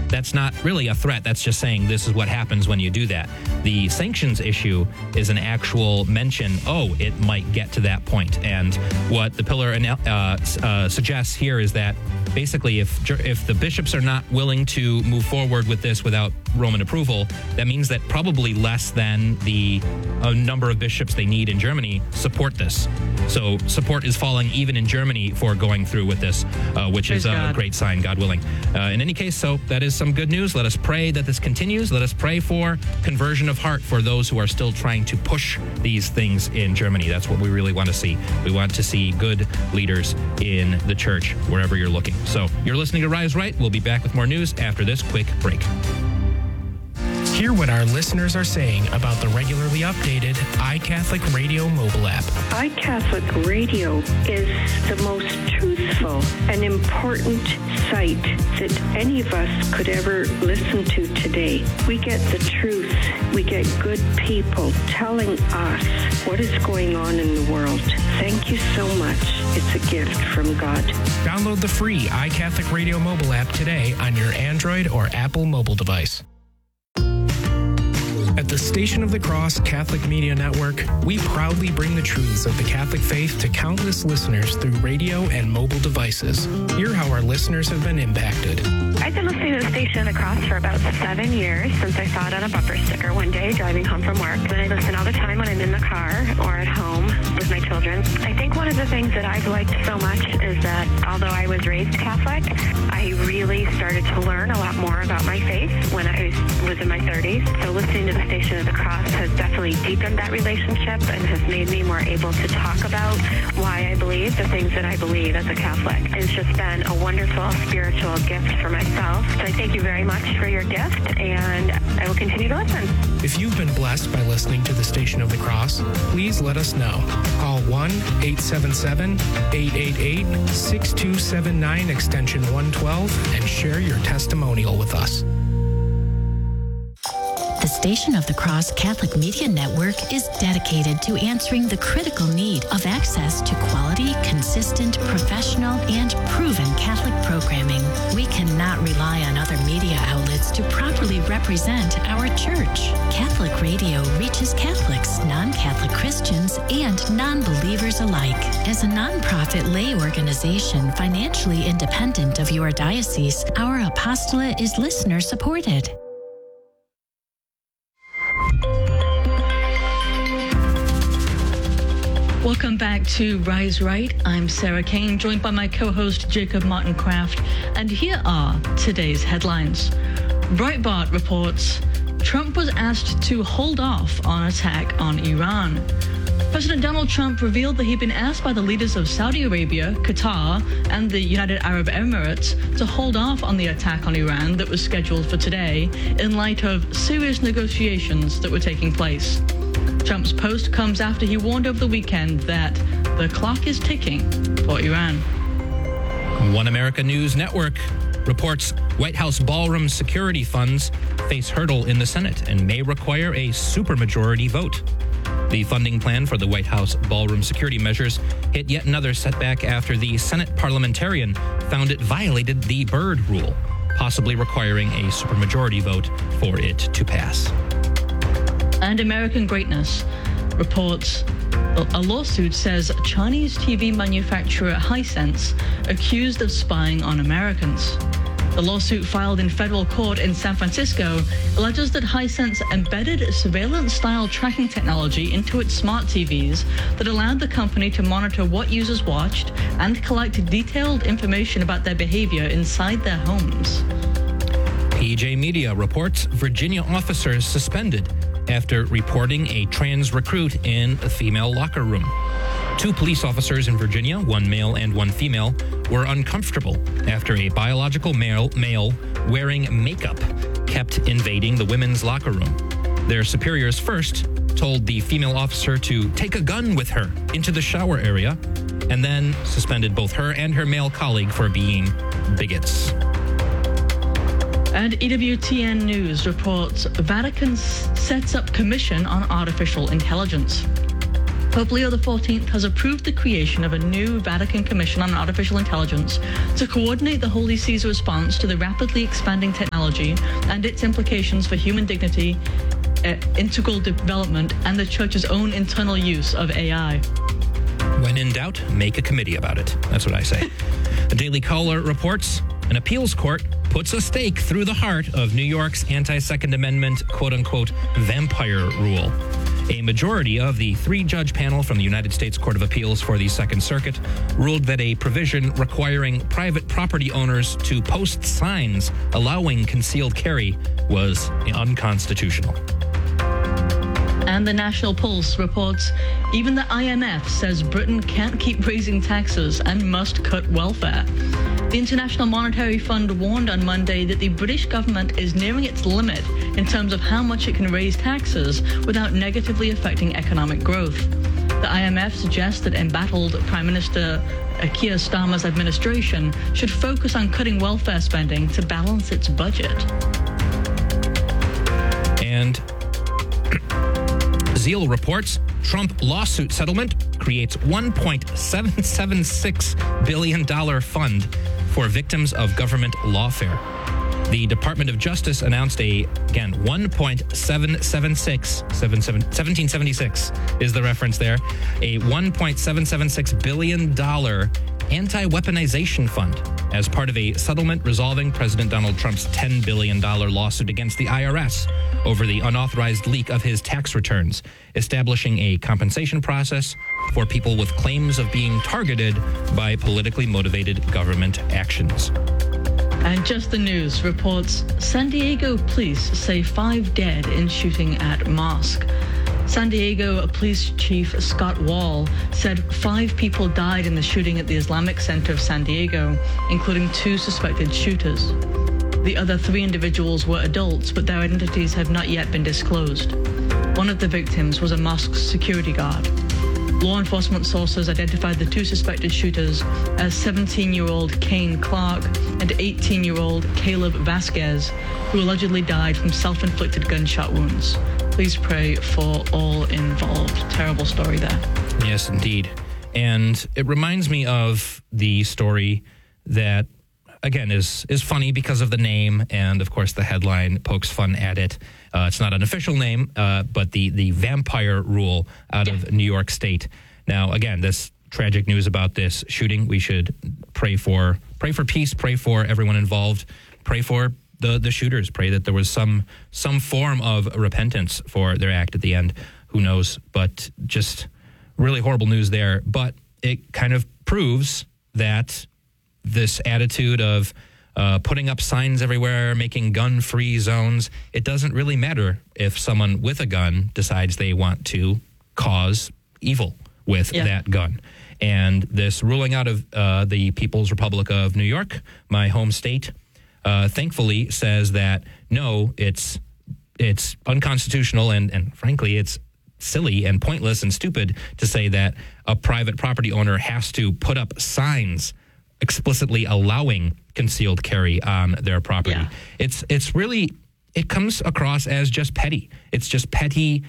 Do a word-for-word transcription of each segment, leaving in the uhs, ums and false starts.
that's not really a threat. That's just saying this is what happens when you do that. The sanctions issue is an actual mention, oh, it might get to that point. And what the pillar uh, uh, suggests here is that basically if if the bishops are not willing to move forward with this without Roman approval, that means that probably less than the uh, number of bishops they need in Germany support this. So support is falling even in Germany for going through with this, uh, which Praise is a God. great sign, God willing. Uh, in any case, so that is some good news. Let us pray that this continues. Let us pray for conversion of heart for those who are still trying to push these things in Germany. That's what we really want to see. We want to see good leaders in the church wherever you're looking. So you're listening to Rise Right. We'll be back with more news after this quick break. Hear what our listeners are saying about the regularly updated iCatholic Radio mobile app. iCatholic Radio is the most truthful and important site that any of us could ever listen to today. We get the truth. We get good people telling us what is going on in the world. Thank you so much. It's a gift from God. Download the free iCatholic Radio mobile app today on your Android or Apple mobile device. At the Station of the Cross Catholic Media Network, we proudly bring the truths of the Catholic faith to countless listeners through radio and mobile devices. Hear how our listeners have been impacted. I've been listening to the Station of the Cross for about seven years since I saw it on a bumper sticker one day driving home from work. And I listen all the time when I'm in the car or at home with my children. I think one of the things that I've liked so much is that although I was raised Catholic, I really started to learn a lot more about my faith when I was in my thirties. So listening to the Station of the Cross has definitely deepened that relationship and has made me more able to talk about why I believe the things that I believe as a Catholic. It's just been a wonderful spiritual gift for myself. So I thank you very much for your gift, and I will continue to listen. If you've been blessed by listening to the Station of the Cross, please let us know. Call one eight seven seven, eight eight eight, six two seven nine extension one twelve and share your testimonial with us. The Station of the Cross Catholic Media Network is dedicated to answering the critical need of access to quality, consistent, professional, and proven Catholic programming. We cannot rely on other media outlets to properly represent our church. Catholic radio reaches Catholics, non-Catholic Christians, and non-believers alike. As a nonprofit lay organization financially independent of your diocese, our apostolate is listener-supported. Welcome back to Rise Right. I'm Sarah Kane, joined by my co-host Jacob Martin Kraft, and here are today's headlines. Breitbart reports Trump was asked to hold off on attack on Iran. President Donald Trump revealed that he'd been asked by the leaders of Saudi Arabia, Qatar, and the United Arab Emirates to hold off on the attack on Iran that was scheduled for today in light of serious negotiations that were taking place. Trump's post comes after he warned over the weekend that the clock is ticking for Iran. One America News Network reports White House ballroom security funds face hurdle in the Senate and may require a supermajority vote. The funding plan for the White House ballroom security measures hit yet another setback after the Senate parliamentarian found it violated the Byrd Rule, possibly requiring a supermajority vote for it to pass. And American Greatness reports a lawsuit says Chinese T V manufacturer Hisense accused of spying on Americans. The lawsuit filed in federal court in San Francisco alleges that Hisense embedded surveillance-style tracking technology into its smart T Vs that allowed the company to monitor what users watched and collect detailed information about their behavior inside their homes. P J Media reports Virginia officers suspended after reporting a trans recruit in a female locker room. Two police officers in Virginia, one male and one female, were uncomfortable after a biological male, male wearing makeup kept invading the women's locker room. Their superiors first told the female officer to take a gun with her into the shower area and then suspended both her and her male colleague for being bigots. And E W T N News reports Vatican sets up commission on artificial intelligence. Pope Leo the fourteenth has approved the creation of a new Vatican Commission on Artificial Intelligence to coordinate the Holy See's response to the rapidly expanding technology and its implications for human dignity, uh, integral development, and the Church's own internal use of A I. When in doubt, make a committee about it. That's what I say. The Daily Caller reports an appeals court puts a stake through the heart of New York's anti-Second Amendment, quote-unquote, vampire rule. A majority of the three-judge panel from the United States Court of Appeals for the Second Circuit ruled that a provision requiring private property owners to post signs allowing concealed carry was unconstitutional. And the National Pulse reports even the I M F says Britain can't keep raising taxes and must cut welfare. The International Monetary Fund warned on Monday that the British government is nearing its limit in terms of how much it can raise taxes without negatively affecting economic growth. The I M F suggests that embattled Prime Minister Keir Starmer's administration should focus on cutting welfare spending to balance its budget. And Zeal reports Trump lawsuit settlement creates one point seven seven six billion dollars fund for victims of government lawfare. The Department of Justice announced a, again, one point seven seven six, seventeen seventy-six is the reference there, a one point seven seven six billion dollars anti-weaponization fund as part of a settlement resolving President Donald Trump's ten billion dollars lawsuit against the I R S over the unauthorized leak of his tax returns, establishing a compensation process for people with claims of being targeted by politically motivated government actions. And Just the News reports San Diego police say five dead in shooting at mosque. San Diego Police Chief Scott Wall said five people died in the shooting at the Islamic Center of San Diego, including two suspected shooters. The other three individuals were adults, but their identities have not yet been disclosed. One of the victims was a mosque security guard. Law enforcement sources identified the two suspected shooters as seventeen-year-old Kane Clark and eighteen-year-old Caleb Vasquez, who allegedly died from self-inflicted gunshot wounds. Please pray for all involved. Terrible story there. Yes, indeed. And it reminds me of the story that, again, is is funny because of the name, and of course the headline pokes fun at it. Uh, it's not an official name, uh, but the, the vampire rule out yeah. of New York State. Now, again, this tragic news about this shooting, we should pray for pray for peace, pray for everyone involved, pray for the, the shooters, pray that there was some some form of repentance for their act at the end. Who knows? But just really horrible news there. But it kind of proves that this attitude of uh, putting up signs everywhere, making gun-free zones, it doesn't really matter if someone with a gun decides they want to cause evil with yeah. that gun. And this ruling out of uh, the People's Republic of New York, my home state, uh, thankfully says that, no, it's it's unconstitutional and, and frankly, it's silly and pointless and stupid to say that a private property owner has to put up signs explicitly allowing concealed carry on their property. Yeah. It's it's really, it comes across as just petty. It's just petty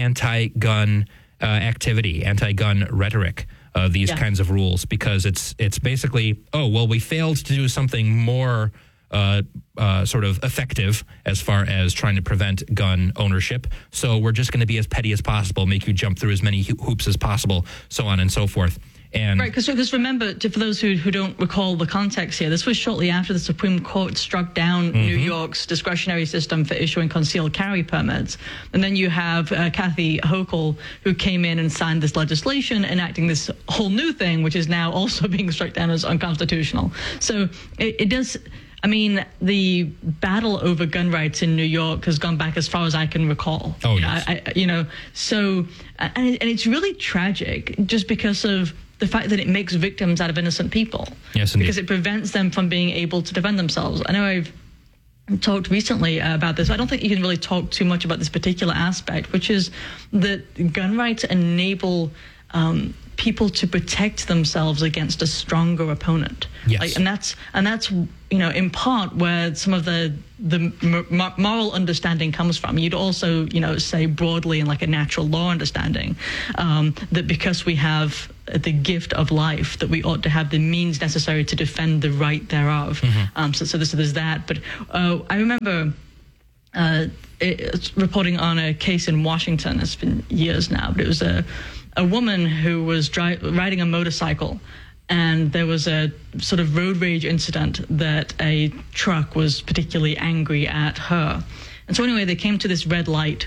anti-gun uh, activity, anti-gun rhetoric of these yeah. kinds of rules, because it's it's basically, oh, well, we failed to do something more uh, uh, sort of effective as far as trying to prevent gun ownership, so we're just going to be as petty as possible, make you jump through as many hoops as possible, so on and so forth. And right, because remember, to, for those who, who don't recall the context here, this was shortly after the Supreme Court struck down mm-hmm. New York's discretionary system for issuing concealed carry permits. And then you have uh, Kathy Hochul, who came in and signed this legislation enacting this whole new thing, which is now also being struck down as unconstitutional. So it, it does... I mean, the battle over gun rights in New York has gone back as far as I can recall. Oh, yes. I, I, you know, so, and, it, and it's really tragic just because of the fact that it makes victims out of innocent people. Yes, indeed. Because it prevents them from being able to defend themselves. I know I've talked recently uh, about this. I don't think you can really talk too much about this particular aspect, which is that gun rights enable um, people to protect themselves against a stronger opponent. Yes. Like, and that's and that's you know in part where some of the the m- moral understanding comes from. You'd also you know say broadly in like a natural law understanding um, that because we have the gift of life, that we ought to have the means necessary to defend the right thereof. Mm-hmm. Um, so so there's, so there's that. But uh, I remember. Uh, it's reporting on a case in Washington. It's been years now, but it was a a woman who was dri- riding a motorcycle, and there was a sort of road rage incident that a truck was particularly angry at her. And so anyway, they came to this red light,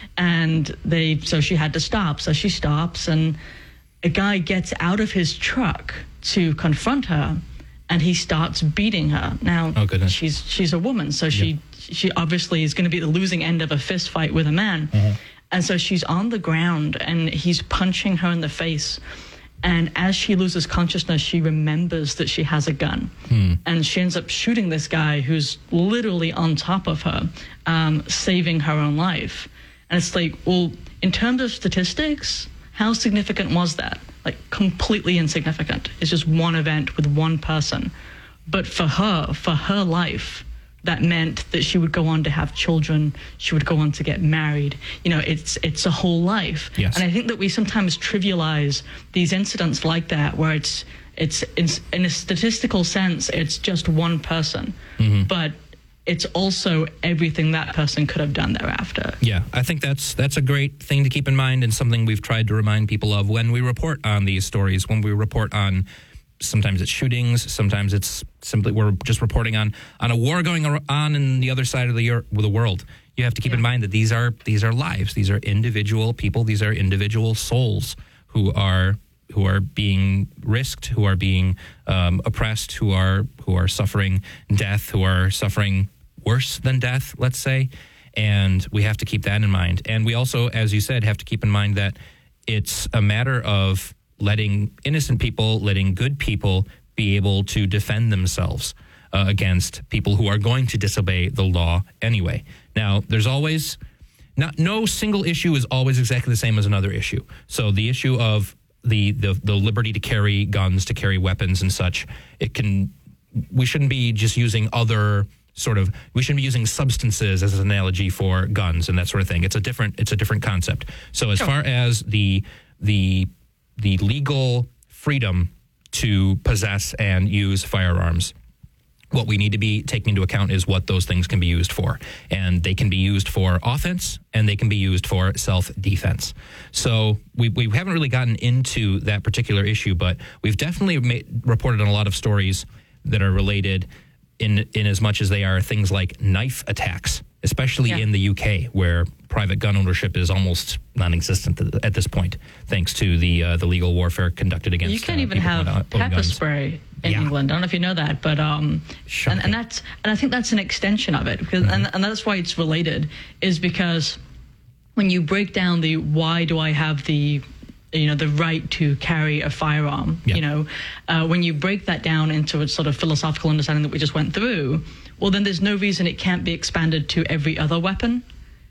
and they so she had to stop. So she stops, and a guy gets out of his truck to confront her, and he starts beating her. Now, oh, goodness. she's she's a woman, so she. Yeah. She obviously is going to be the losing end of a fist fight with a man. Mm-hmm. And so she's on the ground and he's punching her in the face. And as she loses consciousness, she remembers that she has a gun. Hmm. And she ends up shooting this guy who's literally on top of her, um, saving her own life. And it's like, well, in terms of statistics, how significant was that? Like, completely insignificant. It's just one event with one person. But for her, for her life, that meant that she would go on to have children. She would go on to get married. You know, it's it's a whole life. Yes. And I think that we sometimes trivialize these incidents like that, where it's it's in, in a statistical sense, it's just one person, mm-hmm. but it's also everything that person could have done thereafter. Yeah, I think that's that's a great thing to keep in mind, and something we've tried to remind people of when we report on these stories, when we report on. Sometimes it's shootings. Sometimes it's simply we're just reporting on, on a war going on in the other side of the the world. You have to keep yeah. in mind that these are these are lives. These are individual people. These are individual souls who are who are being risked, who are being um, oppressed, who are who are suffering death, who are suffering worse than death, let's say. And we have to keep that in mind. And we also, as you said, have to keep in mind that it's a matter of letting innocent people, letting good people be able to defend themselves uh, against people who are going to disobey the law anyway. Now, there's always, not no single issue is always exactly the same as another issue. So the issue of the, the, the liberty to carry guns, to carry weapons and such, it can, we shouldn't be just using other sort of, we shouldn't be using substances as an analogy for guns and that sort of thing. It's a different, it's a different concept. So as sure. far as the, the, the legal freedom to possess and use firearms, what we need to be taking into account is what those things can be used for. And they can be used for offense and they can be used for self-defense. So we we haven't really gotten into that particular issue, but we've definitely made, reported on a lot of stories that are related in, in as much as they are things like knife attacks, especially yeah. in the U K, where private gun ownership is almost non-existent at this point, thanks to the uh, the legal warfare conducted against. You can't uh, even have pepper guns. spray in yeah. England. I don't know if you know that, but um, and, and that's and I think that's an extension of it, because mm-hmm. and, and that's why it's related, is because when you break down the why do I have the you know, the right to carry a firearm, yeah. you know, uh, when you break that down into a sort of philosophical understanding that we just went through, well, then there's no reason it can't be expanded to every other weapon.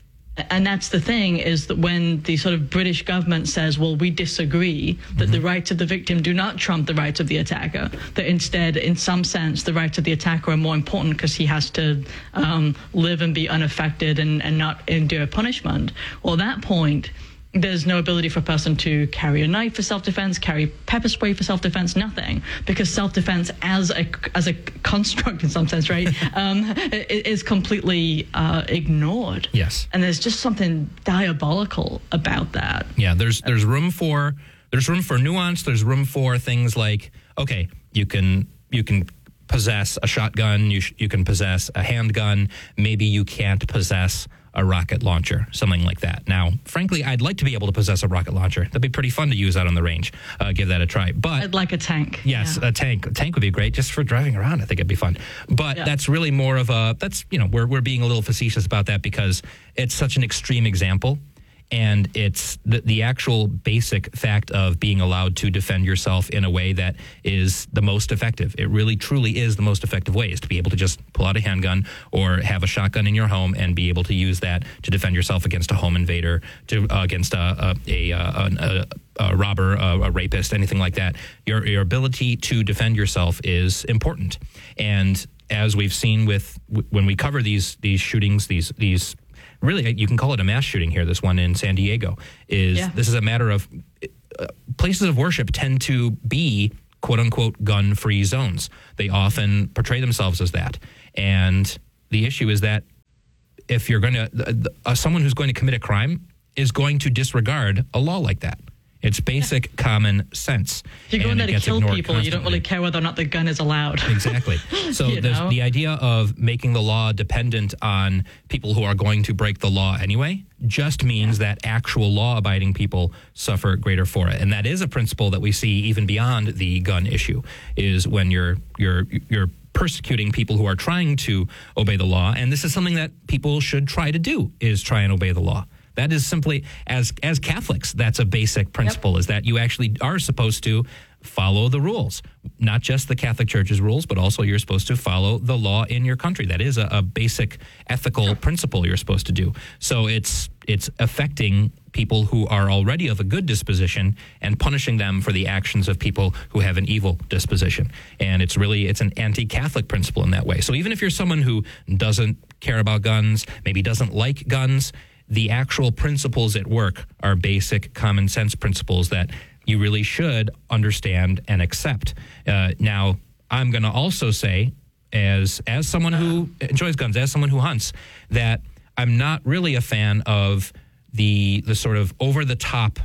And that's the thing, is that when the sort of British government says, well, we disagree, that mm-hmm. the rights of the victim do not trump the rights of the attacker, that instead, in some sense, the rights of the attacker are more important because he has to um, live and be unaffected and, and not endure punishment. Well, at that point, there's no ability for a person to carry a knife for self-defense, carry pepper spray for self-defense, nothing, because self-defense as a as a construct in some sense, right, um, is completely uh, ignored. Yes, and there's just something diabolical about that. Yeah, there's there's room for there's room for nuance. There's room for things like, okay, you can you can possess a shotgun, you sh- you can possess a handgun. Maybe you can't possess a rocket launcher, something like that. Now, frankly, I'd like to be able to possess a rocket launcher. That'd be pretty fun to use out on the range. Uh, give that a try. But I'd like a tank. Yes, yeah. a tank. A tank would be great just for driving around. I think it'd be fun. But yeah. that's really more of a, that's, you know, we're we're being a little facetious about that because it's such an extreme example. And it's the, the actual basic fact of being allowed to defend yourself in a way that is the most effective. It really, truly is the most effective way, is to be able to just pull out a handgun or have a shotgun in your home and be able to use that to defend yourself against a home invader, to uh, against a, a, a, a, a robber, a, a rapist, anything like that. Your, your ability to defend yourself is important. And as we've seen with when we cover these these shootings, these these really, you can call it a mass shooting here, this one in San Diego, is yeah. this is a matter of uh, places of worship tend to be, quote unquote, gun-free zones. They often portray themselves as that. And the issue is that if you're going to, uh, someone who's going to commit a crime is going to disregard a law like that. It's basic yeah. common sense. If you're going there to kill people, constantly. You don't really care whether or not the gun is allowed. Exactly. So the idea of making the law dependent on people who are going to break the law anyway just means yeah. that actual law-abiding people suffer greater for it. And that is a principle that we see even beyond the gun issue, is when you're you're you're persecuting people who are trying to obey the law. And this is something that people should try to do, is try and obey the law. That is simply, as as Catholics, that's a basic principle, yep. is that you actually are supposed to follow the rules. Not just the Catholic Church's rules, but also you're supposed to follow the law in your country. That is a, a basic ethical principle you're supposed to do. So it's it's affecting people who are already of a good disposition and punishing them for the actions of people who have an evil disposition. And it's really, it's an anti-Catholic principle in that way. So even if you're someone who doesn't care about guns, maybe doesn't like guns, the actual principles at work are basic common sense principles that you really should understand and accept. Uh, now, I'm going to also say, as as someone who enjoys guns, as someone who hunts, that I'm not really a fan of the the sort of over-the-top,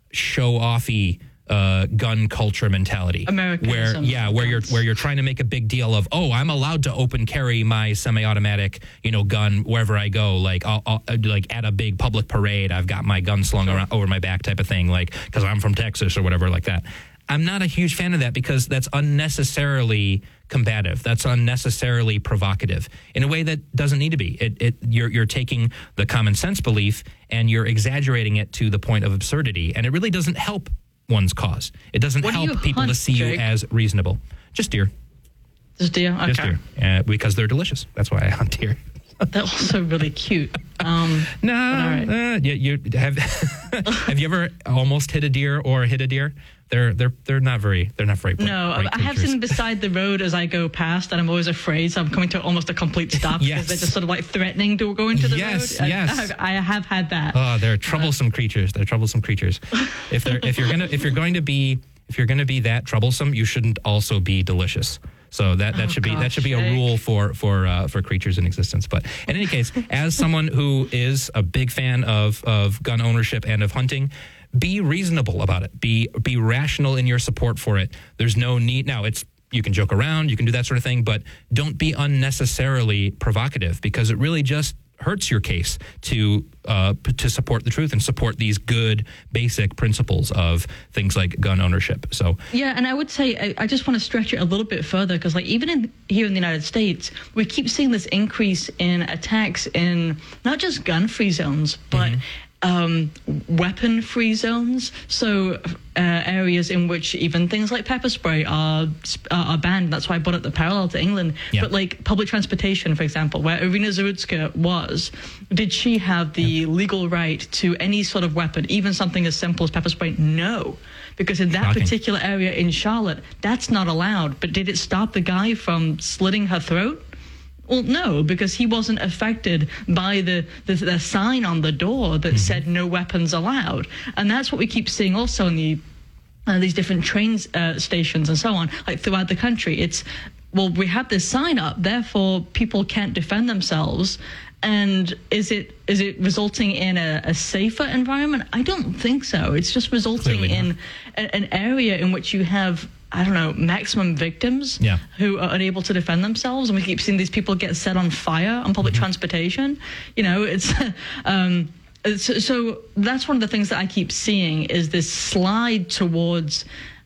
show-offy Uh, gun culture mentality, where yeah, where you're where you're trying to make a big deal of, oh, I'm allowed to open carry my semi-automatic, you know, gun wherever I go. Like, I'll, I'll like at a big public parade, I've got my gun slung around over my back, type of thing, like because I'm from Texas or whatever, like that. I'm not a huge fan of that because that's unnecessarily combative. That's unnecessarily provocative in a way that doesn't need to be. It, it you're you're taking the common sense belief and you're exaggerating it to the point of absurdity, and it really doesn't help one's cause. It doesn't what help do people hunt, to see Jake? You as reasonable. Just deer. Just deer? Okay. Just deer. Uh, because they're delicious. That's why I hunt deer. They're also really cute. Um, no, right. uh, you, you have have you ever almost hit a deer or hit a deer? They're they're they're not very they're not very. No, I have seen them beside the road as I go past, and I'm always afraid. So I'm coming to almost a complete stop yes. because they're just sort of like threatening to go into the yes, road. Yes, yes. I, I have had that. Oh, they're troublesome uh, creatures. They're troublesome creatures. If they're if you're gonna if you're going to be if you're going to be that troublesome, you shouldn't also be delicious. So that, that oh, should be gosh, that should be a rule for for uh, for creatures in existence. But in any case, as someone who is a big fan of of gun ownership and of hunting, be reasonable about it. Be be rational in your support for it. There's no need. Now, it's you can joke around, you can do that sort of thing, but don't be unnecessarily provocative, because it really just hurts your case to uh, p- to support the truth and support these good basic principles of things like gun ownership. So yeah, and I would say I, I just want to stretch it a little bit further, because like even in here in the United States, we keep seeing this increase in attacks in not just gun-free zones, but mm-hmm. Um, weapon-free zones, so uh, areas in which even things like pepper spray are are banned. That's why I brought up the parallel to England. Yeah. But like public transportation, for example, where Irina Zarudska was, did she have the yeah. legal right to any sort of weapon, even something as simple as pepper spray? No, because in that Shocking. particular area in Charlotte, that's not allowed. But did it stop the guy from slitting her throat? Well, no, because he wasn't affected by the, the, the sign on the door that mm-hmm. said no weapons allowed. And that's what we keep seeing also in the uh, these different train uh, stations and so on, like throughout the country. It's, well, we have this sign up, therefore people can't defend themselves. And is it is it resulting in a, a safer environment? I don't think so. It's just resulting in a, an area in which you have, I don't know, maximum victims yeah. who are unable to defend themselves. And we keep seeing these people get set on fire on public mm-hmm. transportation. You know, it's um, so, so that's one of the things that I keep seeing is this slide towards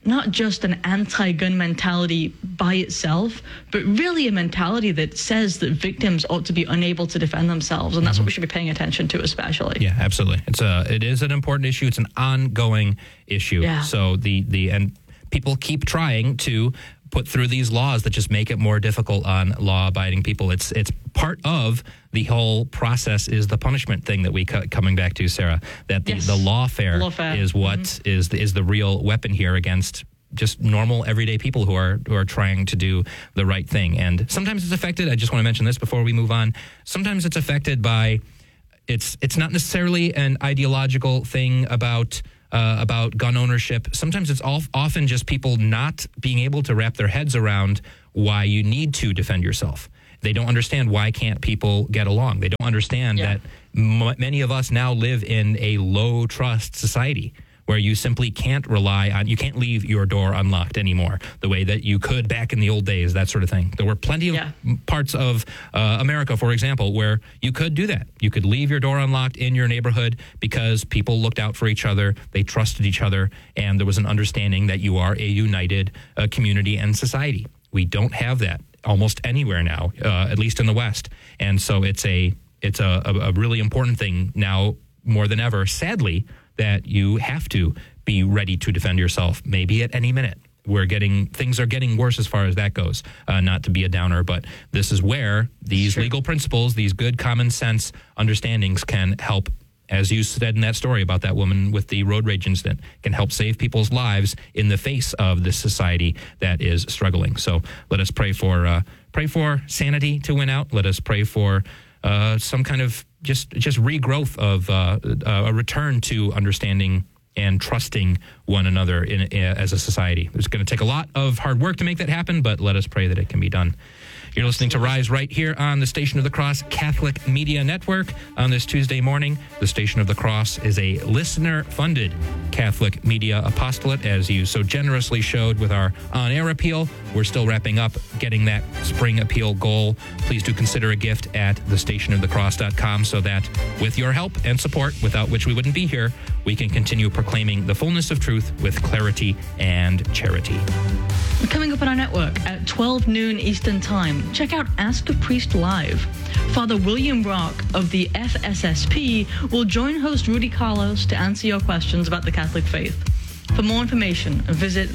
not just an anti-gun mentality by itself, but really a mentality that says that victims ought to be unable to defend themselves, and that's mm-hmm. what we should be paying attention to, especially. Yeah, absolutely. It's a it is an important issue. It's an ongoing issue. Yeah. So the the and people keep trying to put through these laws that just make it more difficult on law-abiding people. It's it's part of the whole process is the punishment thing that we co- coming back to, Sarah. That the, yes. the lawfare, lawfare is what mm-hmm. is the, is the real weapon here against just normal everyday people who are who are trying to do the right thing. And sometimes it's affected. I just want to mention this before we move on. Sometimes it's affected by it's it's not necessarily an ideological thing about. Uh, about gun ownership. Sometimes it's all, often just people not being able to wrap their heads around why you need to defend yourself. They don't understand why can't people get along. They don't understand yeah. that m- many of us now live in a low trust society where you simply can't rely on, you can't leave your door unlocked anymore the way that you could back in the old days, that sort of thing. There were plenty of yeah. parts of uh, America, for example, where you could do that. You could leave your door unlocked in your neighborhood because people looked out for each other, they trusted each other, and there was an understanding that you are a united uh, community and society. We don't have that almost anywhere now, uh, at least in the West. And so it's a it's a, a, a really important thing now more than ever, sadly, that you have to be ready to defend yourself, maybe at any minute. We're getting, things are getting worse as far as that goes, uh, not to be a downer, but this is where these sure. legal principles, these good common sense understandings can help, as you said in that story about that woman with the road rage incident, can help save people's lives in the face of this society that is struggling. So let us pray for, uh, pray for sanity to win out. Let us pray for uh, some kind of just just regrowth of uh, a return to understanding and trusting one another in, in as a society. It's going to take a lot of hard work to make that happen, but let us pray that it can be done. You're listening to Rise right here on the Station of the Cross Catholic Media Network on this Tuesday morning. The Station of the Cross is a listener-funded Catholic media apostolate, as you so generously showed with our on-air appeal. We're still wrapping up getting that spring appeal goal. Please do consider a gift at the station of the cross dot com so that with your help and support, without which we wouldn't be here, we can continue proclaiming the fullness of truth with clarity and charity. Coming up on our network at twelve noon Eastern Time, check out Ask a Priest Live. Father William Rock of the F S S P will join host Rudy Carlos to answer your questions about the Catholic faith. For more information, visit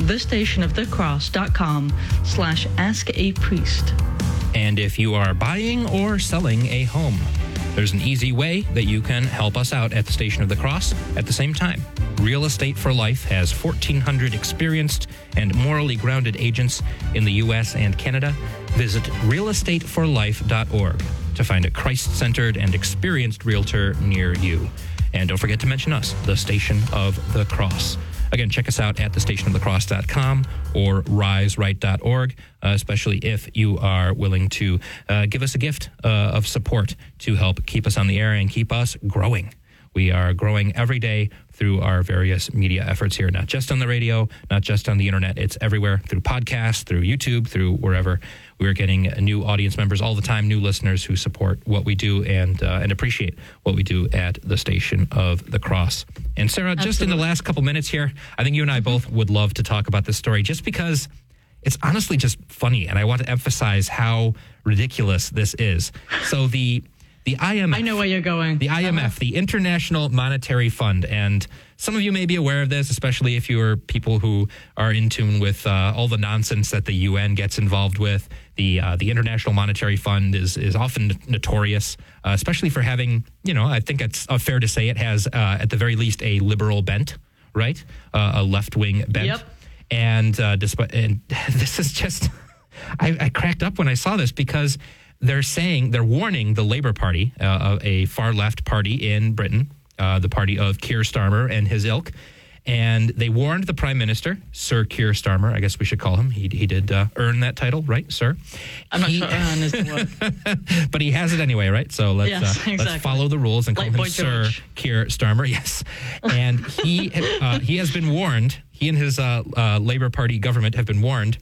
thestationofthecross.com slash ask a priest. And if you are buying or selling a home, there's an easy way that you can help us out at the Station of the Cross at the same time. Real Estate for Life has fourteen hundred experienced and morally grounded agents in the U S and Canada. Visit real estate for life dot org to find a Christ-centered and experienced realtor near you. And don't forget to mention us, the Station of the Cross. Again, check us out at the station of the cross dot com or rise right dot org, uh, especially if you are willing to uh, give us a gift uh, of support to help keep us on the air and keep us growing. We are growing every day through our various media efforts here, not just on the radio, not just on the internet. It's everywhere, through podcasts, through YouTube, through wherever. We're getting new audience members all the time, new listeners who support what we do and uh, and appreciate what we do at the Station of the Cross. And Sarah, Absolutely. Just in the last couple minutes here, I think you and I both would love to talk about this story just because it's honestly just funny. And I want to emphasize how ridiculous this is. So the... The I M F. I know where you're going. The I M F, uh-huh. the International Monetary Fund. And some of you may be aware of this, especially if you're people who are in tune with uh, all the nonsense that the U N gets involved with. The uh, the International Monetary Fund is is often notorious, uh, especially for having, you know, I think it's uh, fair to say it has, uh, at the very least, a liberal bent, right? Uh, a left-wing bent. Yep. And, uh, despite, and this is just, I, I cracked up when I saw this because they're saying, they're warning the Labour Party, uh, a far-left party in Britain, uh, the party of Keir Starmer and his ilk, and they warned the Prime Minister, Sir Keir Starmer, I guess we should call him. He he did uh, earn that title, right, sir? I'm he, not sure earn is the word. But he has it anyway, right? So let's, yes, uh, exactly. let's follow the rules and call like him Boy Sir George. Keir Starmer, yes. And he, uh, he has been warned, he and his uh, uh, Labour Party government have been warned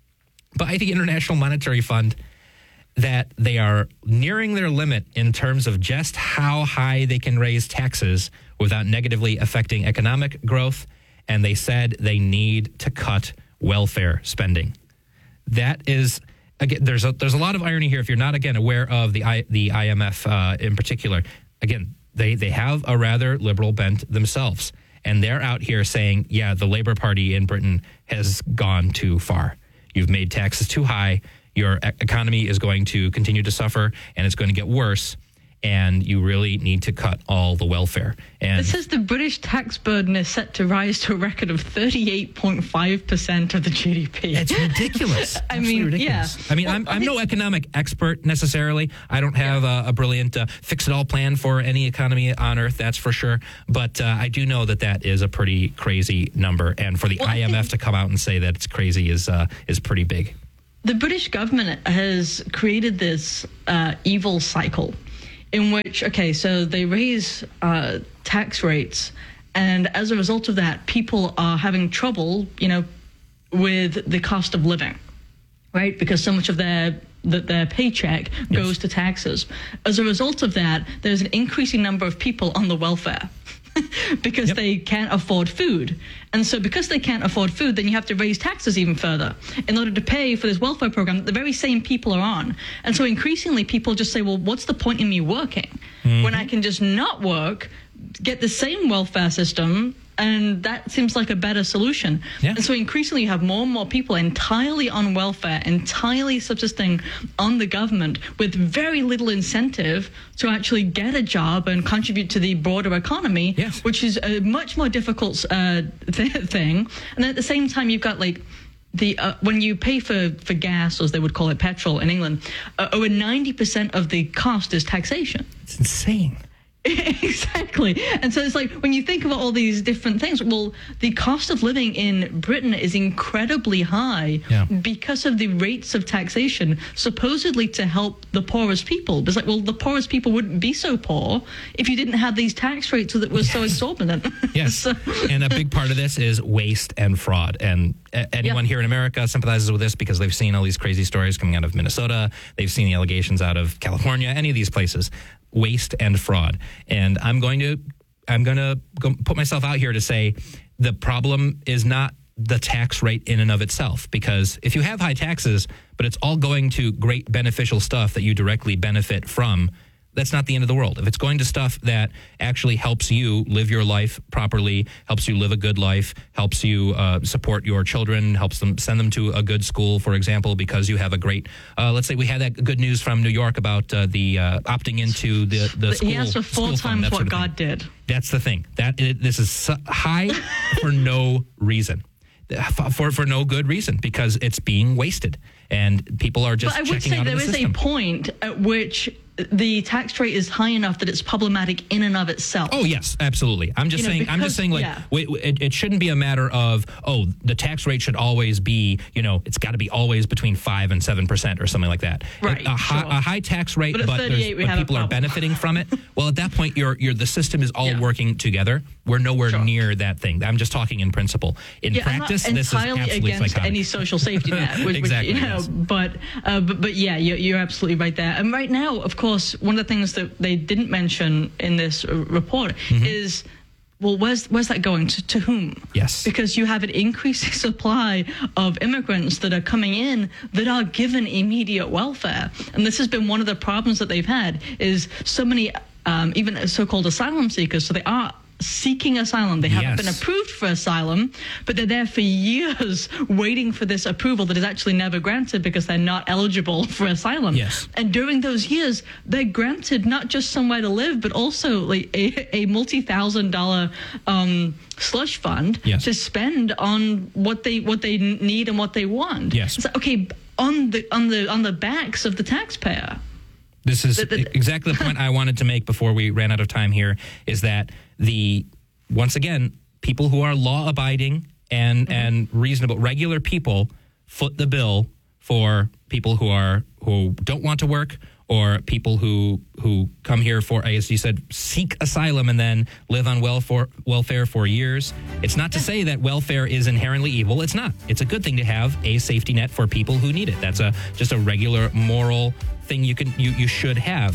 by the International Monetary Fund that they are nearing their limit in terms of just how high they can raise taxes without negatively affecting economic growth and they said they need to cut welfare spending. That is, again, there's a, there's a lot of irony here if you're not, again, aware of the I, the I M F uh, in particular. Again, they, they have a rather liberal bent themselves, and they're out here saying, yeah, the Labour Party in Britain has gone too far. You've made taxes too high. Your e- economy is going to continue to suffer, and it's going to get worse. And you really need to cut all the welfare. And it says the British tax burden is set to rise to a record of thirty-eight point five percent of the G D P. It's ridiculous. I mean, ridiculous. yeah. I mean, well, I'm, I'm no economic expert necessarily. I don't have yeah. a, a brilliant uh, fix-it-all plan for any economy on Earth, that's for sure. But uh, I do know that that is a pretty crazy number. And for the well, I M F to come out and say that it's crazy is uh, is pretty big. The British government has created this uh, evil cycle in which, okay, so they raise uh, tax rates, and as a result of that, people are having trouble, you know, with the cost of living, right? Because so much of their that their paycheck goes yes. to taxes. As a result of that, there's an increasing number of people on the welfare because yep. they can't afford food. And so because they can't afford food, then you have to raise taxes even further in order to pay for this welfare program that the very same people are on. And so increasingly people just say, well, what's the point in me working mm-hmm. when I can just not work, get the same welfare system, and that seems like a better solution. Yeah. And so increasingly you have more and more people entirely on welfare, entirely subsisting on the government with very little incentive to actually get a job and contribute to the broader economy, yes. which is a much more difficult uh, th- thing. And then at the same time, you've got like the uh, when you pay for, for gas, as they would call it, petrol in England, uh, over ninety percent of the cost is taxation. It's insane. Exactly. And so it's like when you think about all these different things, well, the cost of living in Britain is incredibly high yeah. because of the rates of taxation supposedly to help the poorest people. But it's like, well, the poorest people wouldn't be so poor if you didn't have these tax rates that were yes. so exorbitant. Yes. so. And a big part of this is waste and fraud. And anyone yeah. here in America sympathizes with this because they've seen all these crazy stories coming out of Minnesota. They've seen the allegations out of California, any of these places. Waste and fraud. And I'm going to I'm going to go put myself out here to say the problem is not the tax rate in and of itself, because if you have high taxes, but it's all going to great beneficial stuff that you directly benefit from, that's not the end of the world. If it's going to stuff that actually helps you live your life properly, helps you live a good life, helps you uh, support your children, helps them send them to a good school, for example, because you have a great, uh, let's say we had that good news from New York about uh, the uh, opting into the, the school. He asked for four times what God did. That's the thing. That it, this is so high for no reason. For for no good reason, because it's being wasted and people are just checking out of the system. But I would say there is a point at which the tax rate is high enough that it's problematic in and of itself. Oh yes, absolutely. I'm just you saying. Know, because, I'm just saying. Like, yeah. wait, it, it shouldn't be a matter of oh, the tax rate should always be. You know, it's got to be always between five and seven percent or something like that. Right. A, a, high, sure. a high tax rate, but, but, but people are benefiting from it. Well, at that point, you're you're the system is all yeah. working together. We're nowhere sure. near that thing. I'm just talking in principle. In yeah, practice, I'm not this is entirely absolutely against psychotic. Any social safety net. Which, exactly. Which, you know, yes. but, uh, but but yeah, you're, you're absolutely right there. And right now, of course, one of the things that they didn't mention in this report mm-hmm. is, well, where's where's that going to, to whom? Yes. Because you have an increasing supply of immigrants that are coming in that are given immediate welfare. And this has been one of the problems that they've had is so many, um, even so-called asylum seekers, so they are seeking asylum. They haven't yes. been approved for asylum, but they're there for years waiting for this approval that is actually never granted because they're not eligible for asylum. Yes. And during those years, they're granted not just somewhere to live, but also like a, a multi-thousand dollar um, slush fund yes. to spend on what they what they need and what they want. Yes. So, okay, on the on the on the backs of the taxpayer. This is exactly the point I wanted to make before we ran out of time here, is that the, once again, people who are law-abiding and, mm-hmm. and reasonable, regular people foot the bill for people who are who don't want to work or people who who come here for, as you said, seek asylum and then live on welfare, welfare for years. It's not to say that welfare is inherently evil. It's not. It's a good thing to have a safety net for people who need it. That's a just a regular moral thing you can you, you should have.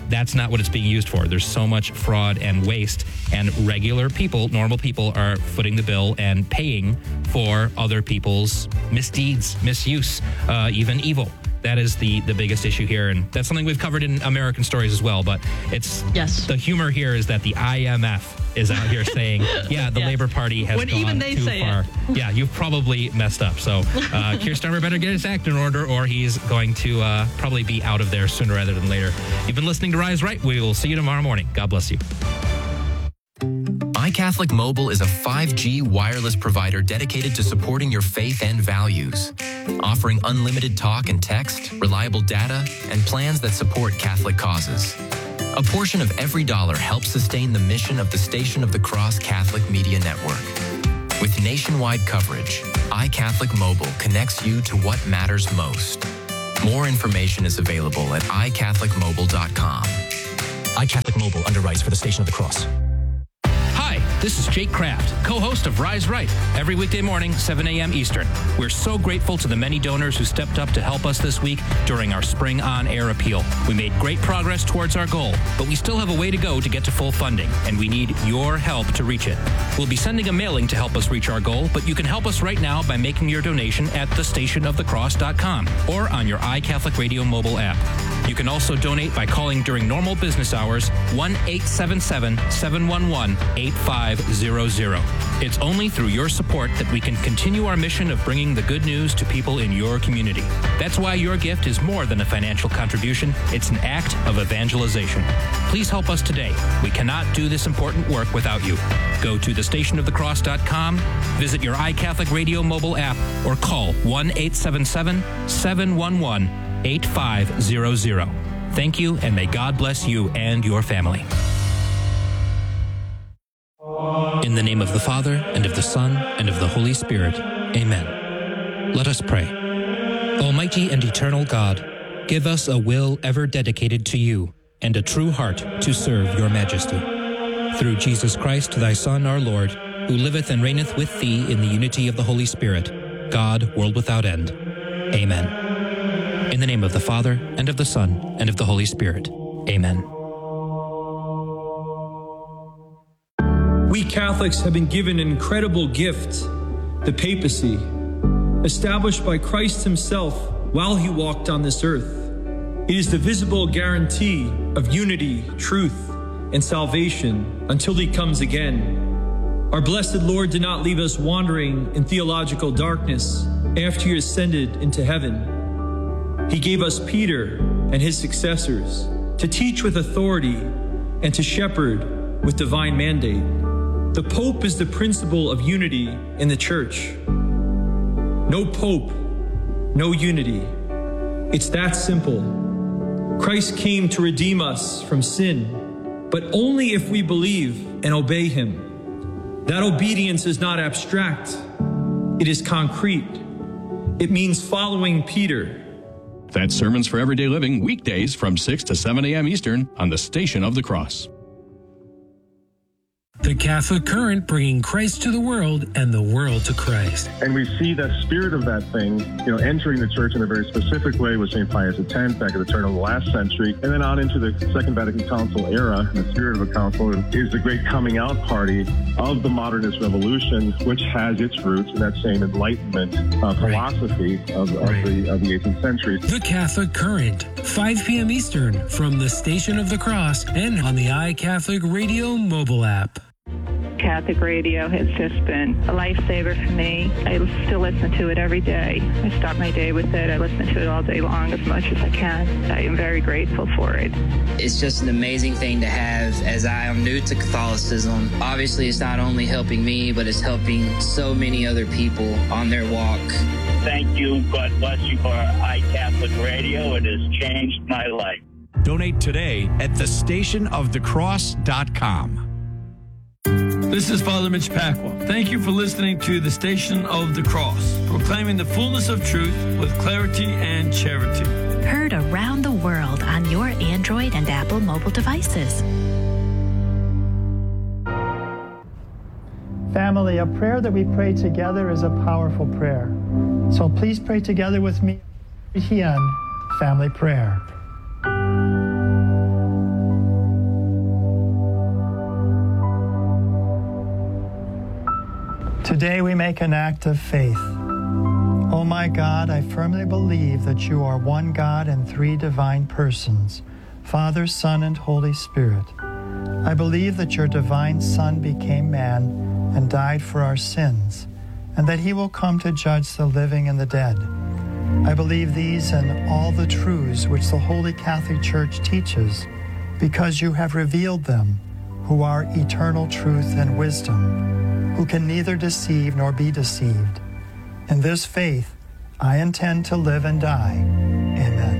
that's not what it's being used for. There's so much fraud and waste, and regular people, normal people, are footing the bill and paying for other people's misdeeds, misuse, uh, even evil. That is the, the biggest issue here, and that's something we've covered in American Stories as well, but it's yes. the humor here is that the I M F is out here saying, yeah, the yeah. Labor Party has when gone even they too say far. It. Yeah, you've probably messed up. So uh, Keir Starmer better get his act in order, or he's going to uh, probably be out of there sooner rather than later. You've been listening to Rise Right. We will see you tomorrow morning. God bless you. iCatholic Mobile is a five G wireless provider dedicated to supporting your faith and values, offering unlimited talk and text, reliable data, and plans that support Catholic causes. A portion of every dollar helps sustain the mission of the Station of the Cross Catholic Media Network. With nationwide coverage, iCatholic Mobile connects you to what matters most. More information is available at i catholic mobile dot com. iCatholic Mobile underwrites for the Station of the Cross. This is Jake Kraft, co-host of Rise Right, every weekday morning, seven a.m. Eastern. We're so grateful to the many donors who stepped up to help us this week during our Spring On Air appeal. We made great progress towards our goal, but we still have a way to go to get to full funding, and we need your help to reach it. We'll be sending a mailing to help us reach our goal, but you can help us right now by making your donation at the station of the cross dot com or on your iCatholic Radio mobile app. You can also donate by calling during normal business hours, one eight seven seven, seven one one, eight five zero zero. It's only through your support that we can continue our mission of bringing the good news to people in your community. That's why your gift is more than a financial contribution. It's an act of evangelization. Please help us today. We cannot do this important work without you. Go to the station of the cross dot com, visit your iCatholic Radio mobile app, or call one eight seven seven, seven one one, eight five zero zero. Thank you, and may God bless you and your family. In the name of the Father, and of the Son, and of the Holy Spirit. Amen. Let us pray. Almighty and eternal God, give us a will ever dedicated to you, and a true heart to serve your majesty. Through Jesus Christ, thy Son, our Lord, who liveth and reigneth with thee in the unity of the Holy Spirit, God, world without end. Amen. In the name of the Father, and of the Son, and of the Holy Spirit. Amen. We Catholics have been given an incredible gift, the papacy, established by Christ himself while he walked on this earth. It is the visible guarantee of unity, truth, and salvation until he comes again. Our blessed Lord did not leave us wandering in theological darkness after he ascended into heaven. He gave us Peter and his successors to teach with authority and to shepherd with divine mandate. The Pope is the principle of unity in the Church. No Pope, no unity. It's that simple. Christ came to redeem us from sin, but only if we believe and obey him. That obedience is not abstract. It is concrete. It means following Peter. That's Sermons for Everyday Living, weekdays from six to seven a.m. Eastern on the Station of the Cross. The Catholic Current, bringing Christ to the world and the world to Christ. And we see that spirit of that thing, you know, entering the church in a very specific way with Saint Pius X back at the turn of the last century, and then on into the Second Vatican Council era. The spirit of the council is the great coming out party of the modernist revolution, which has its roots in that same Enlightenment uh, philosophy right. of, of, right. the, of the eighteenth century. The Catholic Current, five p.m. Eastern, from the Station of the Cross and on the iCatholic Radio mobile app. Catholic radio has just been a lifesaver for me. I still listen to it every day. I start my day with it. I listen to it all day long as much as I can. I am very grateful for it. It's just an amazing thing to have, as I am new to Catholicism. Obviously, it's not only helping me, but it's helping so many other people on their walk. Thank you. God bless you for iCatholic Radio. It has changed my life. Donate today at the station of the cross dot com. This is Father Mitch Pacwa. Thank you for listening to the Station of the Cross, proclaiming the fullness of truth with clarity and charity. Heard around the world on your Android and Apple mobile devices. Family, a prayer that we pray together is a powerful prayer. So please pray together with me. Hien, family prayer. Today we make an act of faith. Oh my God, I firmly believe that you are one God in three divine persons, Father, Son, and Holy Spirit. I believe that your divine Son became man and died for our sins, and that he will come to judge the living and the dead. I believe these and all the truths which the Holy Catholic Church teaches, because you have revealed them, who are eternal truth and wisdom, who can neither deceive nor be deceived. In this faith, I intend to live and die. Amen.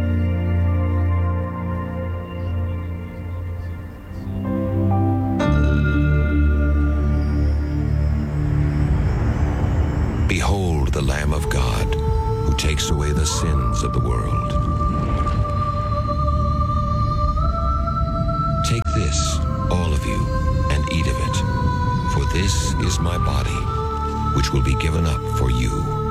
Behold the Lamb of God, who takes away the sins of the world. Take this, all of you, and eat of it, for this is my body, which will be given up for you.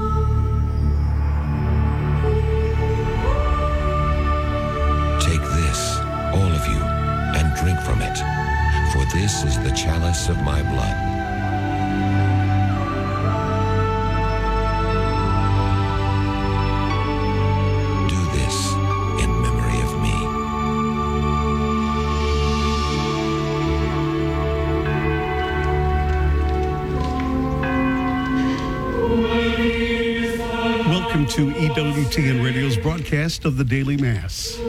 Take this, all of you, and drink from it, for this is the chalice of my blood. To E W T N Radio's broadcast of the Daily Mass.